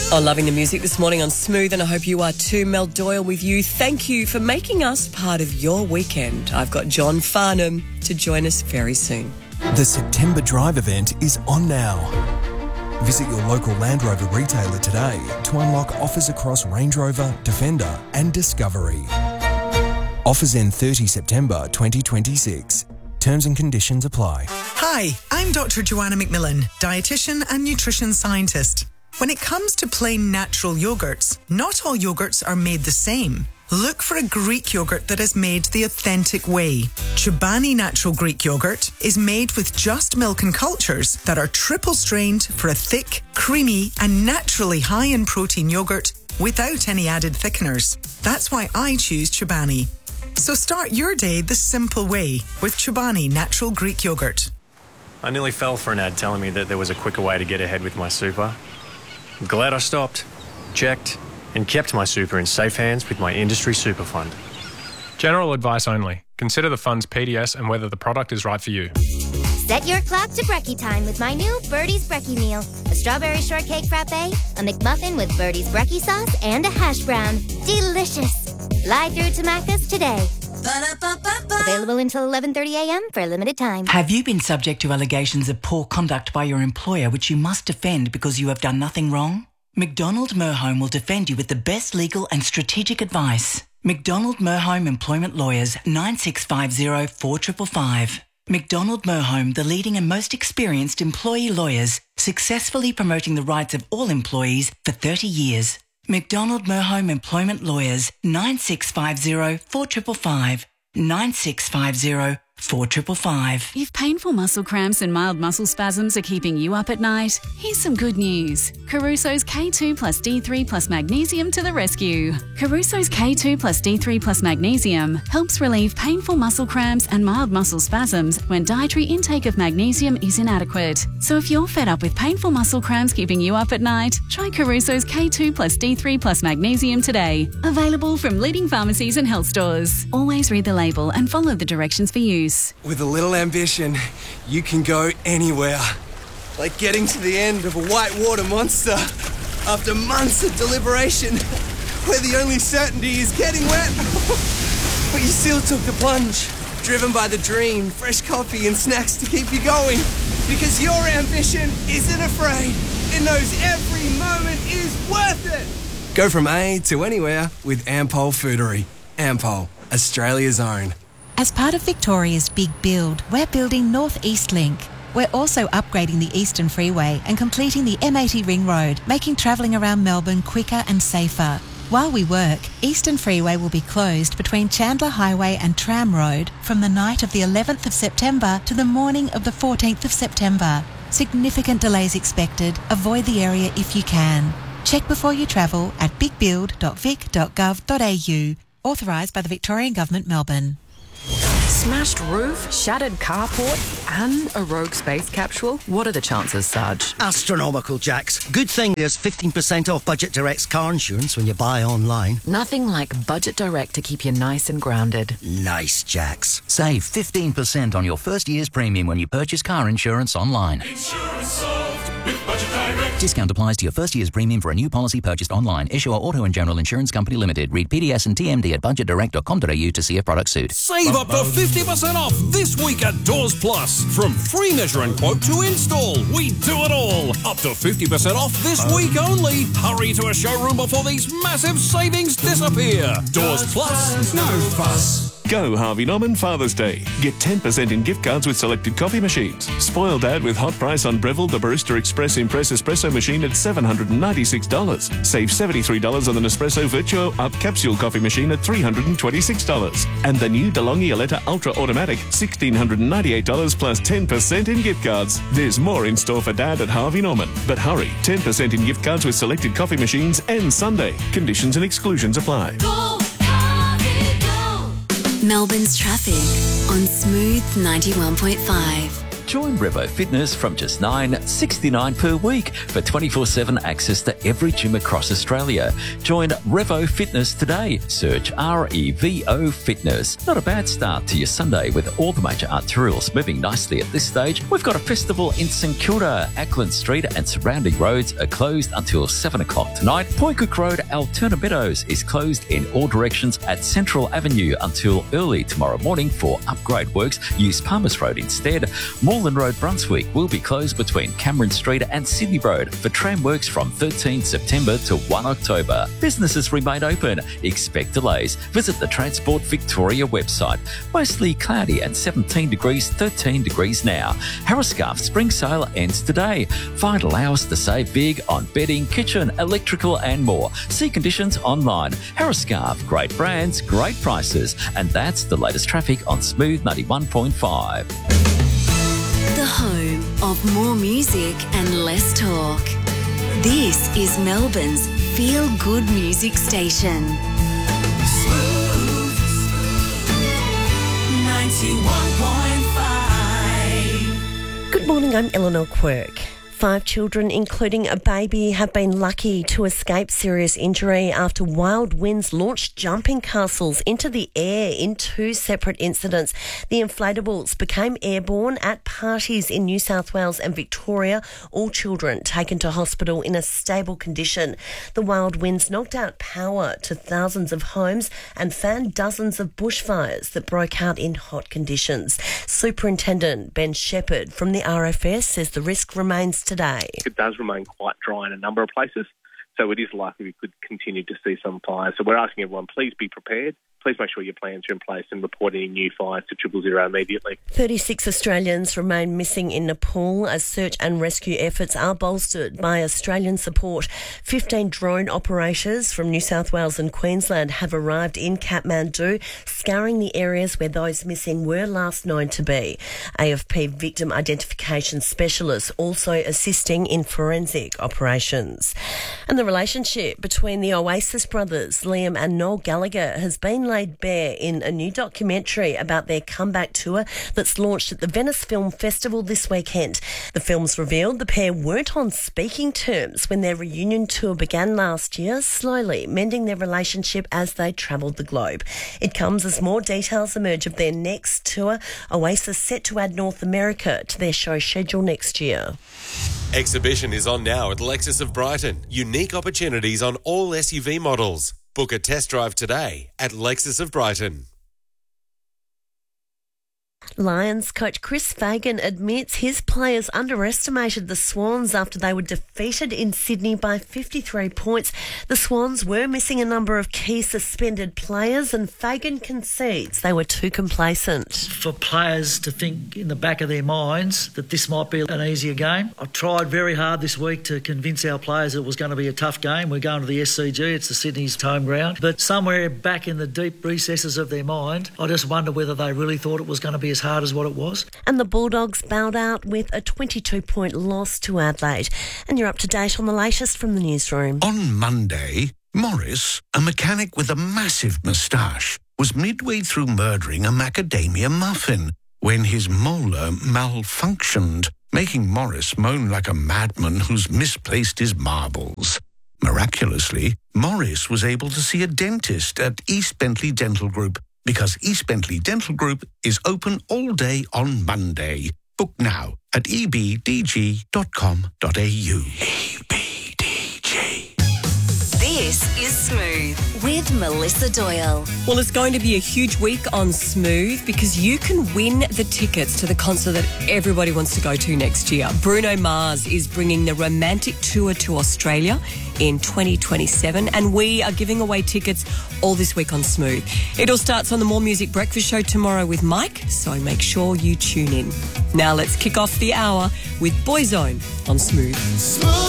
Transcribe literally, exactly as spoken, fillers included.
Oh, loving the music this morning on Smooth, and I hope you are too. Mel Doyle with you. Thank you for making us part of your weekend. I've got John Farnham to join us very soon. The September Drive event is on now. Visit your local Land Rover retailer today to unlock offers across Range Rover, Defender and Discovery. Offers end thirtieth of September twenty twenty-six. Terms and conditions apply. Hi, I'm Doctor Joanna McMillan, dietitian and nutrition scientist. When it comes to plain natural yogurts, not all yogurts are made the same. Look for a Greek yogurt that is made the authentic way. Chobani Natural Greek Yogurt is made with just milk and cultures that are triple strained for a thick, creamy and naturally high in protein yogurt without any added thickeners. That's why I choose Chobani. So start your day the simple way with Chobani Natural Greek Yogurt. I nearly fell for an ad telling me that there was a quicker way to get ahead with my super. I'm glad I stopped, checked, and kept my super in safe hands with my industry super fund. General advice only. Consider the fund's P D S and whether the product is right for you. Set your clock to brekkie time with my new Birdie's Brekkie Meal. A strawberry shortcake frappe, a McMuffin with Birdie's Brekkie sauce, and a hash brown. Delicious. Fly through to Macca's today. Ba-da-ba-ba-ba. Available until eleven thirty a.m. for a limited time. Have you been subject to allegations of poor conduct by your employer which you must defend because you have done nothing wrong? McDonald Merhome will defend you with the best legal and strategic advice. McDonald Merhome Employment Lawyers, nine six five zero, four five five five. McDonald Merhome, the leading and most experienced employee lawyers, successfully promoting the rights of all employees for thirty years. McDonald Merhome Employment Lawyers, nine six five zero, four five five five. nine six five zero, four five five five. If painful muscle cramps and mild muscle spasms are keeping you up at night, here's some good news. Caruso's K two plus D three plus magnesium to the rescue. Caruso's K two plus D three plus magnesium helps relieve painful muscle cramps and mild muscle spasms when dietary intake of magnesium is inadequate. So if you're fed up with painful muscle cramps keeping you up at night, try Caruso's K two plus D three plus magnesium today. Available from leading pharmacies and health stores. Always read the label and follow the directions for use. With a little ambition, you can go anywhere. Like getting to the end of a whitewater monster after months of deliberation, where the only certainty is getting wet. But you still took the plunge, driven by the dream, fresh coffee and snacks to keep you going. Because your ambition isn't afraid. It knows every moment is worth it. Go from A to anywhere with Ampol Foodery. Ampol, Australia's own. As part of Victoria's Big Build, we're building North East Link. We're also upgrading the Eastern Freeway and completing the M eighty Ring Road, making travelling around Melbourne quicker and safer. While we work, Eastern Freeway will be closed between Chandler Highway and Tram Road from the night of the eleventh of September to the morning of the fourteenth of September. Significant delays expected. Avoid the area if you can. Check before you travel at big build dot vic dot gov dot a u. Authorised by the Victorian Government, Melbourne. Smashed roof, shattered carport, and a rogue space capsule? What are the chances, Sarge? Astronomical, Jax. Good thing there's fifteen percent off Budget Direct's car insurance when you buy online. Nothing like Budget Direct to keep you nice and grounded. Nice, Jax. Save fifteen percent on your first year's premium when you purchase car insurance online. Insurance solved with Budget Direct. Discount applies to your first year's premium for a new policy purchased online. Issuer Auto and General Insurance Company Limited. Read P D S and T M D at budget direct dot com dot a u to see if product suit. Save up to fifty percent off this week at Doors Plus. From free measure and quote to install, we do it all. Up to fifty percent off this week only. Hurry to a showroom before these massive savings disappear. Doors Plus, no fuss. Go Harvey Norman Father's Day. Get ten percent in gift cards with selected coffee machines. Spoil Dad with hot price on Breville the Barista Express Impress Espresso machine at seven hundred ninety-six dollars. Save seventy-three dollars on the Nespresso Virtuo Up Capsule coffee machine at three hundred twenty-six dollars. And the new DeLonghi Aletta Ultra Automatic, one thousand six hundred ninety-eight dollars plus ten percent in gift cards. There's more in store for Dad at Harvey Norman. But hurry, ten percent in gift cards with selected coffee machines and Sunday. Conditions and exclusions apply. Go, Harvey, go. Melbourne's traffic on Smooth ninety-one point five. Join Revo Fitness from just nine dollars sixty-nine per week for twenty-four seven access to every gym across Australia. Join Revo Fitness today. Search R E V O Fitness. Not a bad start to your Sunday with all the major arterials moving nicely at this stage. We've got a festival in St Kilda. Ackland Street and surrounding roads are closed until seven o'clock tonight. Point Cook Road, Alterna Meadows is closed in all directions at Central Avenue until early tomorrow morning for upgrade works. Use Palmers Road instead. Moreland Road, Brunswick will be closed between Cameron Street and Sydney Road for tram works from thirteenth September to first October. Businesses remain open. Expect delays. Visit the Transport Victoria website. Mostly cloudy and seventeen degrees, thirteen degrees now. Harriscarf Spring Sale ends today. Find hours to save big on bedding, kitchen, electrical and more. See conditions online. Harriscarf, great brands, great prices. And that's the latest traffic on Smooth ninety-one point five. The home of more music and less talk. This is Melbourne's feel-good music station. Smooth ninety-one point five. Good morning, I'm Eleanor Quirk. Five children, including a baby, have been lucky to escape serious injury after wild winds launched jumping castles into the air in two separate incidents. The inflatables became airborne at parties in New South Wales and Victoria. All children taken to hospital in a stable condition. The wild winds knocked out power to thousands of homes and fanned dozens of bushfires that broke out in hot conditions. Superintendent Ben Shepherd from the R F S says the risk remains today. It does remain quite dry in a number of places, so it is likely we could continue to see some fires. So we're asking everyone, please be prepared. Please make sure your plans are in place and report any new fires to triple zero immediately. thirty-six Australians remain missing in Nepal as search and rescue efforts are bolstered by Australian support. fifteen drone operators from New South Wales and Queensland have arrived in Kathmandu, scouring the areas where those missing were last known to be. A F P victim identification specialists also assisting in forensic operations. And the relationship between the Oasis brothers, Liam and Noel Gallagher, has been laid bare in a new documentary about their comeback tour that's launched at the Venice Film Festival this weekend. The films revealed the pair weren't on speaking terms when their reunion tour began last year, slowly mending their relationship as they travelled the globe. It comes as more details emerge of their next tour. Oasis set to add North America to their show schedule next year. Exhibition is on now at Lexus of Brighton. Unique opportunities on all S U V models. Book a test drive today at Lexus of Brighton. Lions coach Chris Fagan admits his players underestimated the Swans after they were defeated in Sydney by fifty-three points. The Swans were missing a number of key suspended players, and Fagan concedes they were too complacent. For players to think in the back of their minds that this might be an easier game. I tried very hard this week to convince our players it was going to be a tough game. We're going to the S C G, it's the Sydney's home ground. But somewhere back in the deep recesses of their mind, I just wonder whether they really thought it was going to be as hard as what it was. And the Bulldogs bowed out with a twenty-two point loss to Adelaide. And you're up to date on the latest from the newsroom. On Monday, Morris, a mechanic with a massive moustache, was midway through murdering a macadamia muffin when his molar malfunctioned, making Morris moan like a madman who's misplaced his marbles. Miraculously, Morris was able to see a dentist at East Bentley Dental Group, because East Bentley Dental Group is open all day on Monday. Book now at e b d g dot com dot a u. E B D G. This is Smooth with Melissa Doyle. Well, it's going to be a huge week on Smooth because you can win the tickets to the concert that everybody wants to go to next year. Bruno Mars is bringing the Romantic Tour to Australia in twenty twenty-seven, and we are giving away tickets all this week on Smooth. It all starts on the More Music Breakfast Show tomorrow with Mike, so make sure you tune in. Now let's kick off the hour with Boyzone on Smooth. Smooth.